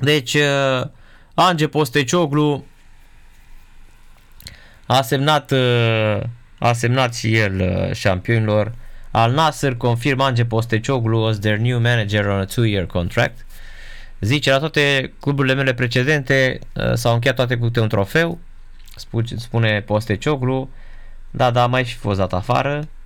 Deci Ange Postecoglou a semnat și el șampionilor. Al Nassr confirm Ange Postecoglou as their new manager on a 2-year contract. Zice, la toate cluburile mele precedente s-au încheiat toate cu câte un trofeu, spune Postecoglou. Da, mai fi fost dat afară.